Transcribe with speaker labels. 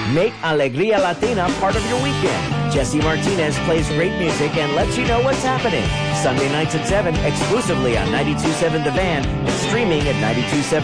Speaker 1: Make Alegria Latina part of your weekend. Jesse Martinez plays great music and lets you know what's happening. Sunday nights at 7, exclusively on 92.7 The Van and streaming at 92.7